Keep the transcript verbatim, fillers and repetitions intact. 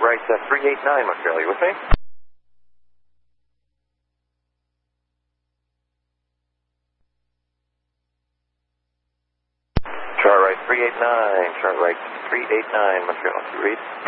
right uh, three eight nine, Montreal, you with me? Chart right three eight nine, chart right three eight nine, Montreal, you read?